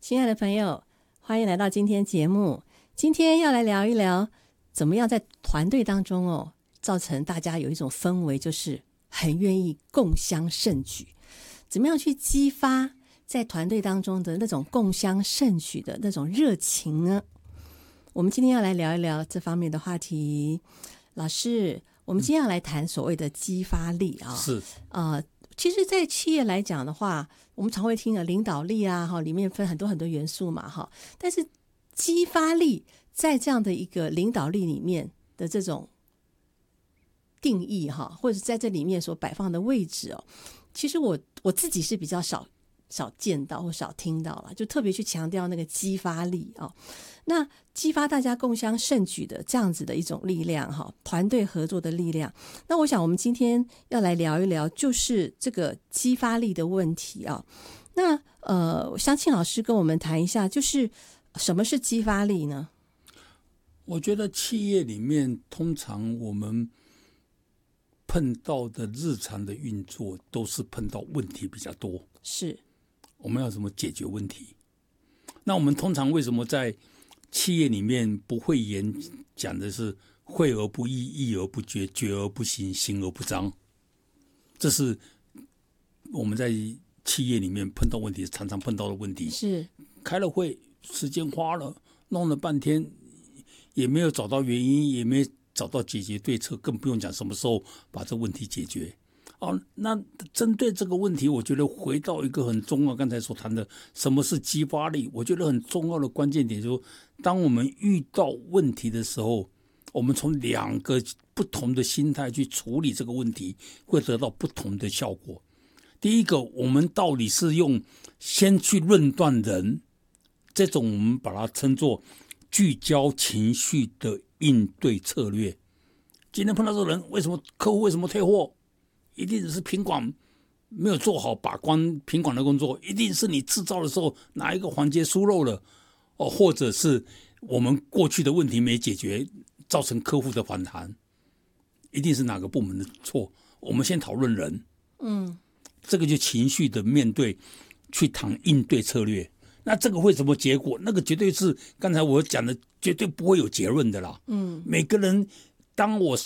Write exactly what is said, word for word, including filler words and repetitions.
亲爱的朋友，欢迎来到今天节目。今天要来聊一聊，怎么样在团队当中哦，造成大家有一种氛围，就是很愿意共襄盛举。怎么样去激发在团队当中的那种共襄盛举的那种热情呢？我们今天要来聊一聊这方面的话题。老师，我们今天要来谈所谓的激发力啊。 是呃，其实在企业来讲的话，我们常会听的领导力啊，哈，里面分很多很多元素嘛，哈。但是激发力在这样的一个领导力里面的这种定义哈，或者在这里面所摆放的位置哦，其实我我自己是比较少少见到或少听到了，就特别去强调那个激发力哦。那激发大家共襄盛举的这样子的一种力量哈，团队合作的力量。那我想我们今天要来聊一聊，就是这个激发力的问题啊。那呃，相信老师跟我们谈一下，就是什么是激发力呢？ 我觉得企业里面通常我们碰到的日常的运作都是碰到问题比较多， 是我们要怎么解决问题？那我们通常为什么在企业里面不会言讲的是会而不议，议而不决，决而不行，行而不彰？这是我们在企业里面碰到问题常常碰到的问题。 是开了会，时间花了，弄了半天也没有找到原因，也没找到解决对策，更不用讲什么时候把这问题解决。哦，那针对这个问题，我觉得回到一个很重要，刚才所谈的什么是激发力，我觉得很重要的关键点就是，当我们遇到问题的时候，我们从两个不同的心态去处理这个问题，会得到不同的效果。第一个，我们到底是用先去论断人，这种我们把它称作聚焦情绪的应对策略。今天碰到这个人，为什么客户为什么退货？一定是品管没有做好把关品管的工作，一定是你制造的时候哪一个环节疏漏了，哦，或者是我们过去的问题没解决，造成客户的反弹，一定是哪个部门的错。我们先讨论人， 嗯， 这个就情绪的面对，去谈应对策略。那这个会什么结果？那个绝对是刚才我讲的，绝对不会有结论的啦。嗯，每个人。当我